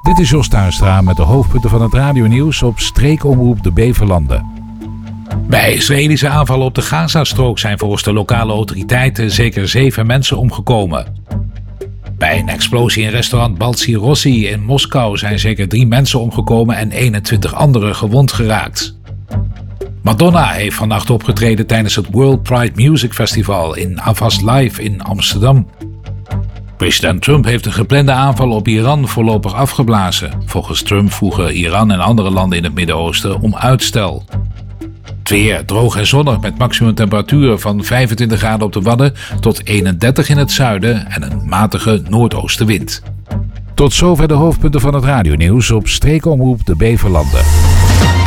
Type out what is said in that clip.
Dit is Jos Tuinstra met de hoofdpunten van het radionieuws op streekomroep de Beverlanden. Bij Israëlische aanvallen op de Gazastrook zijn volgens de lokale autoriteiten zeker 7 mensen omgekomen. Bij een explosie in restaurant Baltsi Rossi in Moskou zijn zeker 3 mensen omgekomen en 21 anderen gewond geraakt. Madonna heeft vannacht opgetreden tijdens het World Pride Music Festival in Avast Live in Amsterdam. President Trump heeft een geplande aanval op Iran voorlopig afgeblazen. Volgens Trump vroegen Iran en andere landen in het Midden-Oosten om uitstel. Het weer droog en zonnig met maximum temperatuur van 25 graden op de Wadden tot 31 in het zuiden en een matige noordoostenwind. Tot zover de hoofdpunten van het radionieuws op streekomroep de Beverlanden.